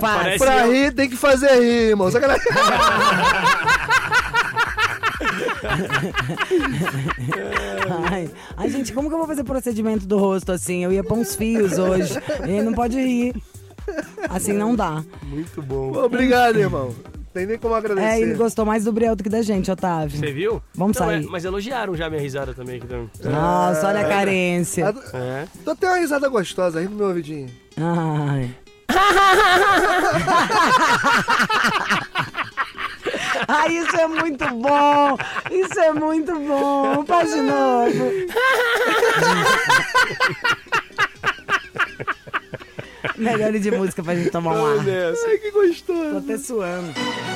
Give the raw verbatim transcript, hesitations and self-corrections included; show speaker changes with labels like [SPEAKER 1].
[SPEAKER 1] faz.
[SPEAKER 2] Pra rir tem que fazer rir, irmão. Sacanagem.
[SPEAKER 1] Ai. Ai, gente, como que eu vou fazer procedimento do rosto assim? Eu ia pôr uns fios hoje. E não pode rir. Assim não dá.
[SPEAKER 2] Muito bom. Obrigado, irmão. Tem nem como agradecer.
[SPEAKER 1] É, ele gostou mais do Briel do que da gente, Otávio.
[SPEAKER 3] Você viu?
[SPEAKER 1] Vamos
[SPEAKER 3] Não,
[SPEAKER 1] sair.
[SPEAKER 3] é, mas elogiaram já minha risada também.
[SPEAKER 1] Nossa, olha a carência.
[SPEAKER 3] É.
[SPEAKER 2] Tô até uma risada gostosa aí no meu ouvidinho.
[SPEAKER 1] Ai. Ah, isso é muito bom! Isso é muito bom! Faz de novo! Melhor de música pra gente tomar um ar.
[SPEAKER 2] Ai, que gostoso!
[SPEAKER 1] Tô até suando.